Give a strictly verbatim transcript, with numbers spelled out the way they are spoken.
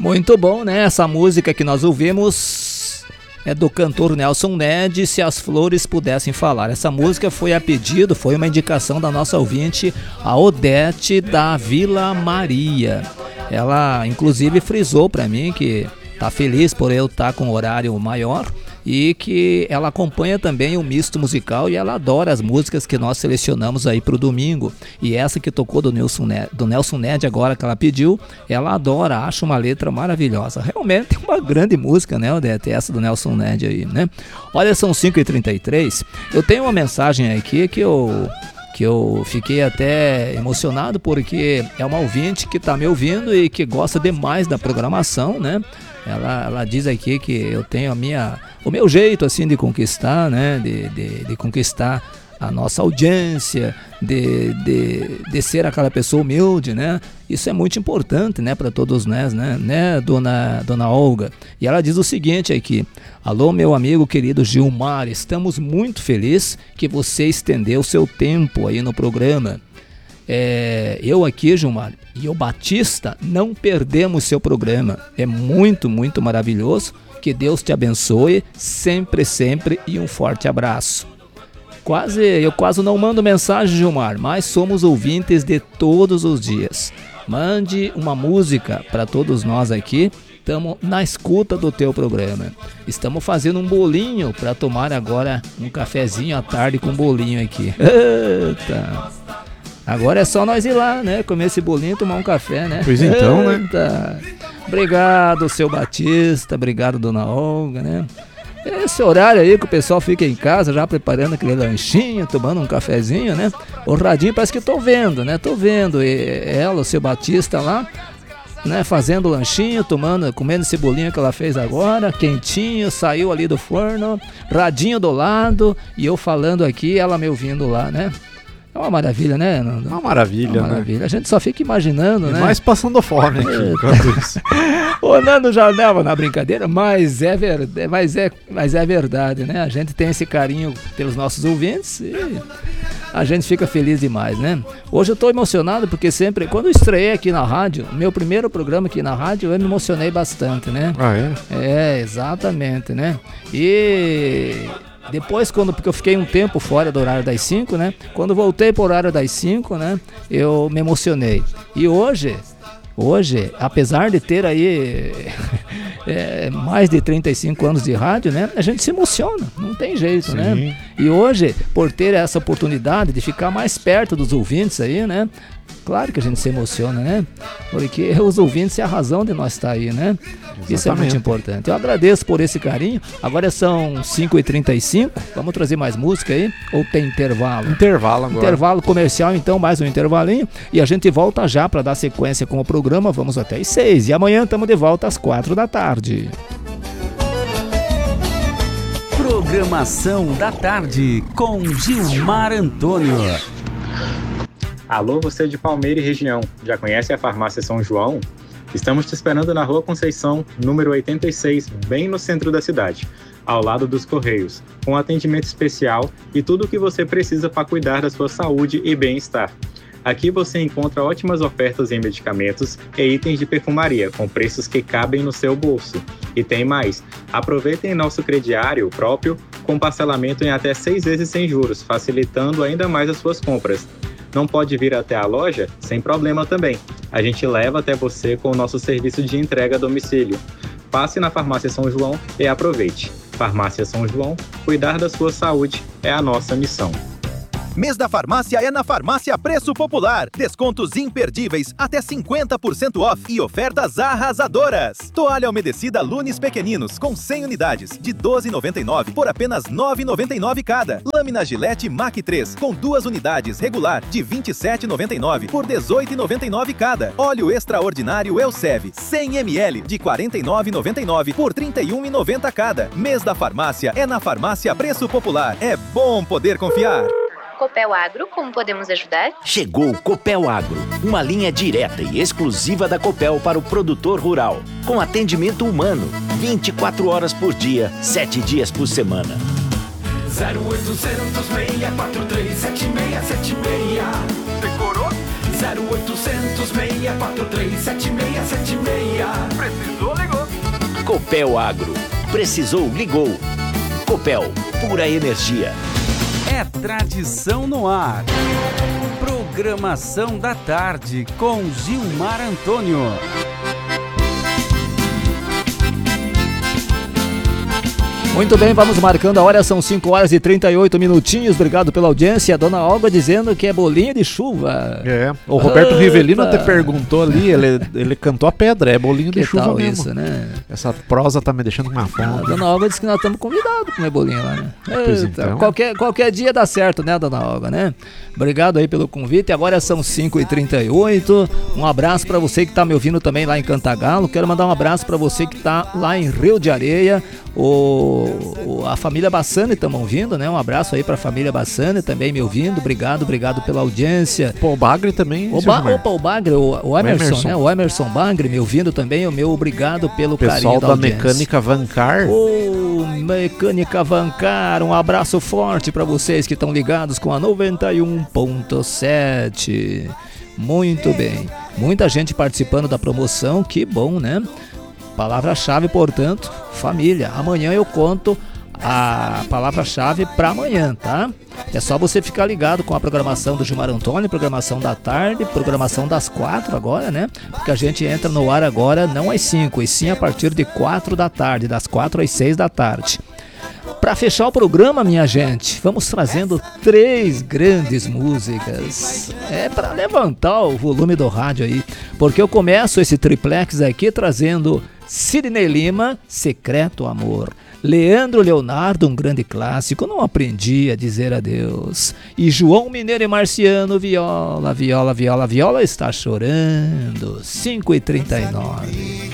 Muito bom, né? Essa música que nós ouvimos é do cantor Nelson Ned, Se as Flores Pudessem Falar. Essa música foi a pedido, foi uma indicação da nossa ouvinte, a Odete da Vila Maria. Ela, inclusive, frisou para mim que tá feliz por eu estar com horário maior e que ela acompanha também o misto musical e ela adora as músicas que nós selecionamos aí pro domingo. E essa que tocou do Nelson Ned, do Nelson Ned agora que ela pediu, ela adora, acha uma letra maravilhosa. Realmente é uma grande música, né, Odete, essa do Nelson Ned aí, né? Olha, são cinco e trinta e três, eu tenho uma mensagem aqui que eu... que eu fiquei até emocionado porque é uma ouvinte que está me ouvindo e que gosta demais da programação, né? Ela, ela diz aqui que eu tenho a minha, o meu jeito assim de conquistar, né? De, de, de conquistar a nossa audiência, de, de, de ser aquela pessoa humilde, né? Isso é muito importante, né, para todos nós, né, né, dona, dona Olga? E ela diz o seguinte aqui: alô, meu amigo querido Gilmar, estamos muito felizes que você estendeu seu tempo aí no programa. É, eu aqui, Gilmar, e o Batista não perdemos seu programa. É muito, muito maravilhoso. Que Deus te abençoe sempre, sempre, e um forte abraço. Quase, eu quase não mando mensagem, Gilmar, mas somos ouvintes de todos os dias. Mande uma música para todos nós aqui. Estamos na escuta do teu programa. Estamos fazendo um bolinho para tomar agora um cafezinho à tarde com bolinho aqui. Eita! Agora é só nós ir lá, né? Comer esse bolinho e tomar um café, né? Pois então, Eita. né? Obrigado, seu Batista. Obrigado, dona Olga, né? Esse horário aí que o pessoal fica em casa já preparando aquele lanchinho, tomando um cafezinho, né? O radinho parece que tô vendo, né? Tô vendo ela, o seu Batista lá, né? Fazendo lanchinho, tomando, comendo esse bolinho que ela fez agora, quentinho, saiu ali do forno, radinho do lado e eu falando aqui, ela me ouvindo lá, né? É uma maravilha, né, Nando? Uma maravilha, é uma maravilha. Né? A gente só fica imaginando, e né? mais passando fome aqui, enquanto isso. O Nando já leva na brincadeira, mas é, ver... mas, é... mas é verdade, né? A gente tem esse carinho pelos nossos ouvintes e a gente fica feliz demais, né? Hoje eu tô emocionado porque sempre, quando eu estreiei aqui na rádio, meu primeiro programa aqui na rádio, eu me emocionei bastante, né? Ah, é? É, exatamente, né? E... depois, quando, porque eu fiquei um tempo fora do horário das cinco, né? Quando voltei para o horário das cinco, né? Eu me emocionei. E hoje, hoje, apesar de ter aí é, mais de trinta e cinco anos de rádio, né? A gente se emociona, não tem jeito, Sim. né? E hoje, por ter essa oportunidade de ficar mais perto dos ouvintes aí, né? Claro que a gente se emociona, né? Porque os ouvintes é a razão de nós estar aí, né? Exatamente. Isso é muito importante. Eu agradeço por esse carinho. Agora são cinco e trinta e cinco. Vamos trazer mais música aí? Ou tem intervalo? Intervalo agora. Intervalo comercial, então, mais um intervalinho. E a gente volta já para dar sequência com o programa. Vamos até às seis. E amanhã estamos de volta às quatro da tarde. Programação da tarde com Gilmar Antônio. Alô, você de Palmeira e região, já conhece a Farmácia São João? Estamos te esperando na Rua Conceição, número oitenta e seis, bem no centro da cidade, ao lado dos Correios, com atendimento especial e tudo o que você precisa para cuidar da sua saúde e bem-estar. Aqui você encontra ótimas ofertas em medicamentos e itens de perfumaria, com preços que cabem no seu bolso. E tem mais, aproveitem nosso crediário próprio, com parcelamento em até seis vezes sem juros, facilitando ainda mais as suas compras. Não pode vir até a loja? Sem problema também. A gente leva até você com o nosso serviço de entrega a domicílio. Passe na Farmácia São João e aproveite. Farmácia São João, cuidar da sua saúde é a nossa missão. Mês da farmácia é na Farmácia Preço Popular. Descontos imperdíveis, até cinquenta por cento off e ofertas arrasadoras. Toalha umedecida Lunes Pequeninos com cem unidades, de doze reais e noventa e nove centavos por apenas nove reais e noventa e nove centavos cada. Lâmina Gillette Mac três com duas unidades, regular, de vinte e sete reais e noventa e nove centavos por dezoito reais e noventa e nove centavos cada. Óleo extraordinário Elsev cem mililitros, de quarenta e nove reais e noventa e nove centavos por trinta e um reais e noventa centavos cada. Mês da farmácia é na Farmácia Preço Popular. É bom poder confiar. Copel Agro, como podemos ajudar? Chegou o Copel Agro, uma linha direta e exclusiva da Copel para o produtor rural, com atendimento humano, vinte e quatro horas por dia, sete dias por semana. zero oitocentos, seis quatro três, sete seis sete seis. Decorou? zero oitocentos, seis quatro três, sete seis sete seis. Precisou? Copel Agro. Precisou, ligou. Copel, pura energia. É tradição no ar. Programação da tarde com Gilmar Antônio. Muito bem, vamos marcando a hora, são cinco horas e trinta e oito minutinhos, obrigado pela audiência. A dona Olga dizendo que é bolinho de chuva. É, o Roberto Opa! Rivelino até perguntou ali, ele, ele cantou a pedra, é bolinho de Que chuva tal mesmo. isso, né? Essa prosa tá me deixando com uma A fome. dona Olga disse que nós estamos convidados para comer bolinho lá, né? Pois Eita, então. qualquer, qualquer dia dá certo, né, dona Olga, né? Obrigado aí pelo convite. Agora são cinco e trinta e oito. Um abraço para você que tá me ouvindo também lá em Cantagalo. Quero mandar um abraço para você que tá lá em Rio de Areia. O, o, a família Bassani estamos ouvindo, né? Um abraço aí pra família Bassani também me ouvindo. Obrigado, obrigado pela audiência. Pô, o Bagre também. O seu ba- Gilmar. opa, o Bagre, o, o, Emerson, Emerson. né? O Emerson Bagre me ouvindo também. O meu obrigado pelo Pessoal carinho da da audiência. Mecânica Vancar. Ô, Mecânica Vancar, um abraço forte para vocês que estão ligados com a noventa e um ponto sete. Muito bem. Muita gente participando da promoção, que bom, né? Palavra-chave, portanto, família. Amanhã eu conto a palavra-chave para amanhã, tá? É só você ficar ligado com a programação do Gilmar Antônio, programação da tarde, programação das quatro agora, né? Porque a gente entra no ar agora não às cinco, e sim a partir de quatro da tarde, das quatro às seis da tarde. Para fechar o programa, minha gente, vamos trazendo três grandes músicas. É para levantar o volume do rádio aí, porque eu começo esse triplex aqui trazendo Sidney Lima, Secreto Amor. Leandro Leonardo, um grande clássico, Não Aprendi a Dizer Adeus. E João Mineiro e Marciano, Viola, Viola, Viola, Viola está chorando. cinco e trinta e nove.